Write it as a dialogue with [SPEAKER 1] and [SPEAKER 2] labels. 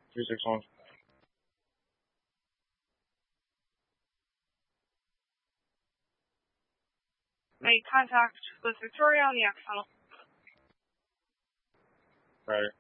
[SPEAKER 1] 261.
[SPEAKER 2] Make contact with Victoria on the X tunnel.
[SPEAKER 1] Right.